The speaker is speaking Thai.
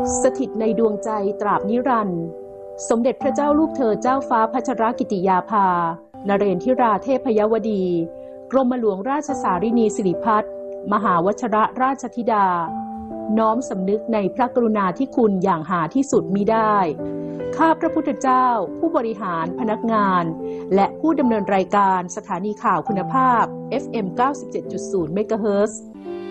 สถิตในดวงใจตราบนิรันดร์สมเด็จพระเจ้าลูกเธอเจ้าฟ้าพัชรกิติยาภานเรนทิราเทพยวดีกรมหลวงราชสารินีสิริพัฒน์มหาวชรราชธิดาน้อมสำนึกในพระกรุณาธิคุณอย่างหาที่สุดมิได้ข้าพระพุทธเจ้าผู้บริหารพนักงานและผู้ดำเนินรายการสถานีข่าวคุณภาพ FM 97.0 เมกะเฮิรตซ์